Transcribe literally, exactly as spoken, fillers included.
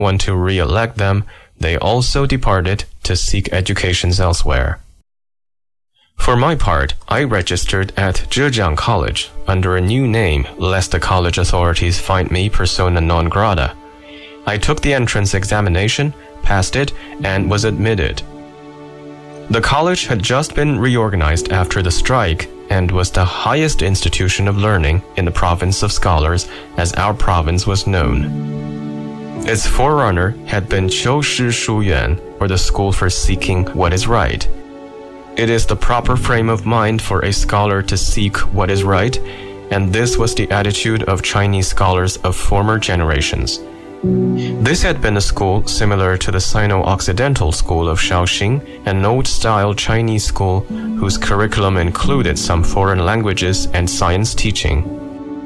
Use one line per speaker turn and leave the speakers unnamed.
want to re-elect them, they also departed to seek educations elsewhere. For my part, I registered at Zhejiang College under a new name lest the college authorities find me persona non grata. I took the entrance examination, passed it, and was admitted. The college had just been reorganized after the strike and was the highest institution of learning in the province of scholars as our province was known. Its forerunner had been Qiushi Shuyuan, or the school for seeking what is right. It is the proper frame of mind for a scholar to seek what is right, and this was the attitude of Chinese scholars of former generations. This had been a school similar to the Sino-Occidental school of Shaoxing, an old-style Chinese school whose curriculum included some foreign languages and science teaching.